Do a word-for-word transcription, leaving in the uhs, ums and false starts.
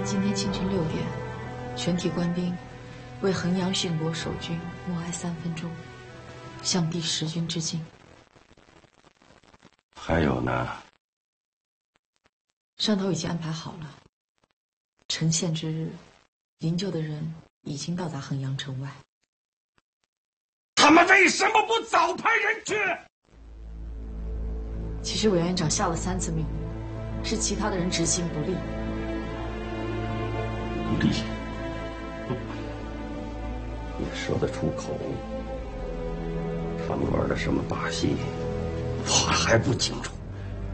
今天清晨六点，全体官兵为衡阳殉国守军默哀三分钟，向第十军致敬。 还有呢？ 上头已经安排好了，城陷之日，营救的人已经到达衡阳城外。 他们为什么不早派人去？ 其实委员长下了三次命令，是其他的人执行不力。 不力？你说得出口？他们玩的什么把戏，我还不清楚。